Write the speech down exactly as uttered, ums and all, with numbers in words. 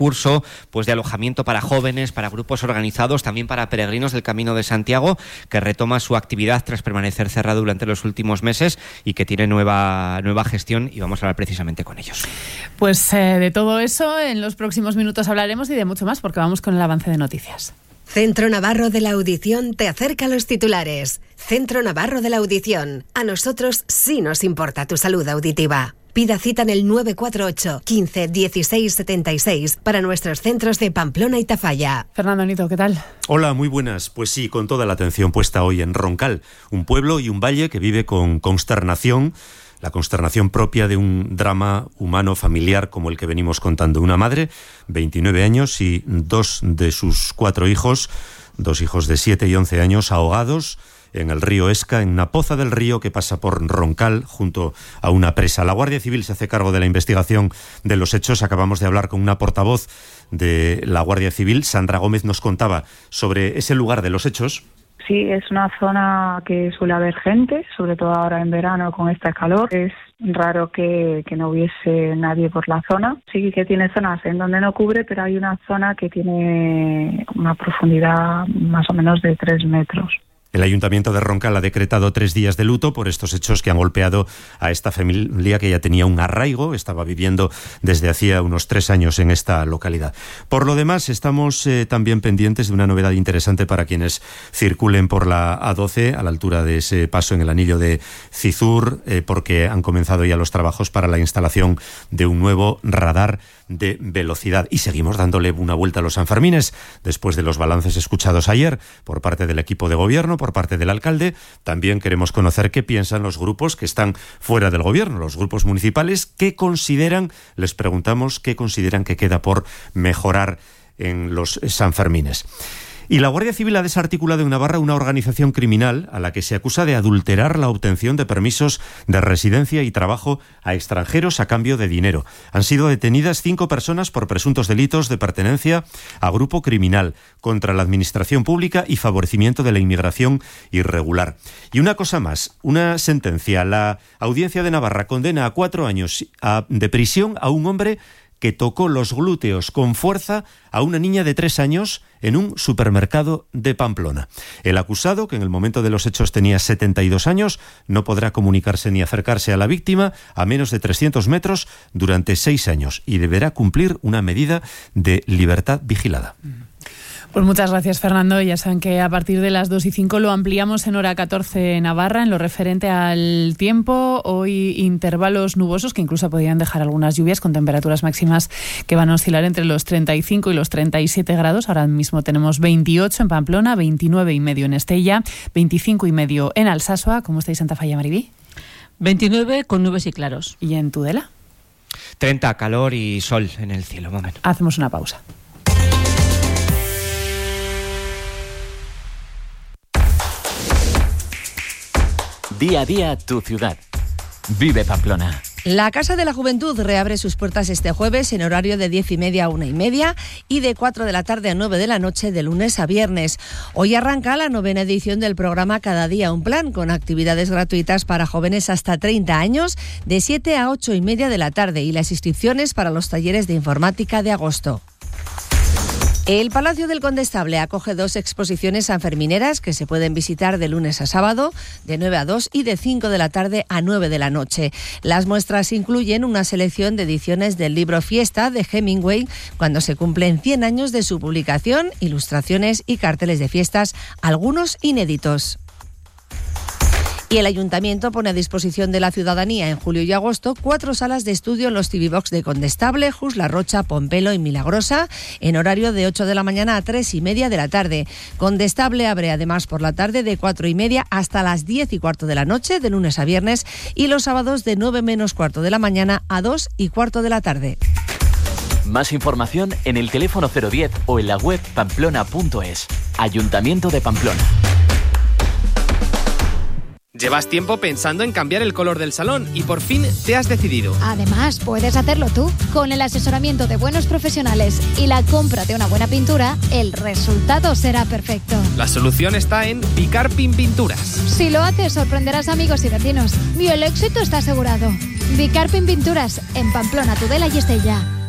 curso pues de alojamiento para jóvenes, para grupos organizados, también para peregrinos del Camino de Santiago, que retoma su actividad tras permanecer cerrado durante los últimos meses y que tiene nueva, nueva gestión, y vamos a hablar precisamente con ellos. Pues eh, de todo eso en los próximos minutos hablaremos, y de mucho más, porque vamos con el avance de noticias. Centro Navarro de la Audición te acerca a los titulares. Centro Navarro de la Audición. A nosotros sí nos importa tu salud auditiva. Pida cita en el nueve cuatro ocho, quince, dieciséis, setenta y seis para nuestros centros de Pamplona y Tafalla. Fernando Nito, ¿qué tal? Hola, muy buenas. Pues sí, con toda la atención puesta hoy en Roncal, un pueblo y un valle que vive con consternación, la consternación propia de un drama humano familiar como el que venimos contando. Una madre, veintinueve años, y dos de sus cuatro hijos, dos hijos de siete y once años, ahogados en el río Esca, en una poza del río que pasa por Roncal, junto a una presa. La Guardia Civil se hace cargo de la investigación de los hechos. Acabamos de hablar con una portavoz de la Guardia Civil. Sandra Gómez nos contaba sobre ese lugar de los hechos. Sí, es una zona que suele haber gente, sobre todo ahora en verano con este calor. Es raro que, que no hubiese nadie por la zona. Sí que tiene zonas en donde no cubre, pero hay una zona que tiene una profundidad más o menos de tres metros. El Ayuntamiento de Roncal ha decretado tres días de luto por estos hechos que han golpeado a esta familia que ya tenía un arraigo, estaba viviendo desde hacía unos tres años en esta localidad. Por lo demás, estamos eh, también pendientes de una novedad interesante para quienes circulen por la A doce, a la altura de ese paso en el anillo de Cizur, eh, porque han comenzado ya los trabajos para la instalación de un nuevo radar de velocidad. Y seguimos dándole una vuelta a los Sanfermines, después de los balances escuchados ayer por parte del equipo de gobierno, por parte del alcalde. También queremos conocer qué piensan los grupos que están fuera del gobierno, los grupos municipales, qué consideran, les preguntamos, qué consideran que queda por mejorar en los Sanfermines. Y la Guardia Civil ha desarticulado en Navarra una organización criminal a la que se acusa de adulterar la obtención de permisos de residencia y trabajo a extranjeros a cambio de dinero. Han sido detenidas cinco personas por presuntos delitos de pertenencia a grupo criminal contra la administración pública y favorecimiento de la inmigración irregular. Y una cosa más, una sentencia. La Audiencia de Navarra condena a cuatro años de prisión a un hombre que tocó los glúteos con fuerza a una niña de tres años en un supermercado de Pamplona. El acusado, que en el momento de los hechos tenía setenta y dos años, no podrá comunicarse ni acercarse a la víctima a menos de trescientos metros durante seis años y deberá cumplir una medida de libertad vigilada. Pues muchas gracias, Fernando. Ya saben que a partir de las dos y cinco lo ampliamos en hora catorce Navarra, en lo referente al tiempo. Hoy intervalos nubosos que incluso podrían dejar algunas lluvias, con temperaturas máximas que van a oscilar entre los treinta y cinco y los treinta y siete grados. Ahora mismo tenemos veintiocho en Pamplona, veintinueve y medio en Estella, veinticinco y medio en Alsasua. ¿Cómo estáis en Tafalla, Maribí? veintinueve con nubes y claros. ¿Y en Tudela? treinta, calor y sol en el cielo. Momento. Hacemos una pausa. Día a día, tu ciudad. Vive Pamplona. La Casa de la Juventud reabre sus puertas este jueves en horario de diez y media a una y media y de cuatro de la tarde a nueve de la noche de lunes a viernes. Hoy arranca la novena edición del programa Cada Día un Plan, con actividades gratuitas para jóvenes hasta treinta años de siete a ocho y media de la tarde y las inscripciones para los talleres de informática de agosto. El Palacio del Condestable acoge dos exposiciones sanfermineras que se pueden visitar de lunes a sábado, de nueve a dos y de cinco de la tarde a nueve de la noche. Las muestras incluyen una selección de ediciones del libro Fiesta de Hemingway, cuando se cumplen cien años de su publicación, ilustraciones y carteles de fiestas, algunos inéditos. Y el Ayuntamiento pone a disposición de la ciudadanía en julio y agosto cuatro salas de estudio en los T V Box de Condestable, Jus, La Rocha, Pompelo y Milagrosa, en horario de ocho de la mañana a tres y media de la tarde. Condestable abre además por la tarde de cuatro y media hasta las diez y cuarto de la noche, de lunes a viernes, y los sábados de nueve menos cuarto de la mañana a dos y cuarto de la tarde. Más información en el teléfono cero diez o en la web pamplona punto es. Ayuntamiento de Pamplona. Llevas tiempo pensando en cambiar el color del salón y por fin te has decidido. Además, puedes hacerlo tú. Con el asesoramiento de buenos profesionales y la compra de una buena pintura, el resultado será perfecto. La solución está en Bicarpin Pinturas. Si lo haces, sorprenderás a amigos y vecinos. Y el éxito está asegurado. Bicarpin Pinturas, en Pamplona, Tudela y Estella.